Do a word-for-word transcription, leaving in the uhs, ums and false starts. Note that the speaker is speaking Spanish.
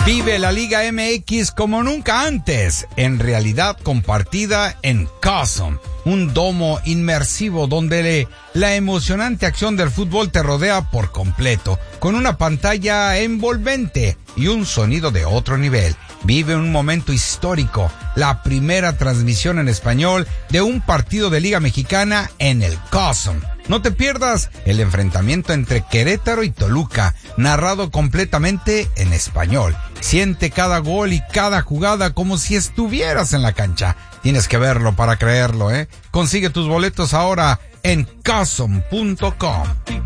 Vive la Liga M X como nunca antes, en realidad compartida en Cosm, un domo inmersivo donde la emocionante acción del fútbol te rodea por completo, con una pantalla envolvente y un sonido de otro nivel. Vive un momento histórico, la primera transmisión en español de un partido de Liga Mexicana en el Cosm. No te pierdas el enfrentamiento entre Querétaro y Toluca, narrado completamente en español. Siente cada gol y cada jugada como si estuvieras en la cancha. Tienes que verlo para creerlo, ¿eh? Consigue tus boletos ahora en cosm punto com.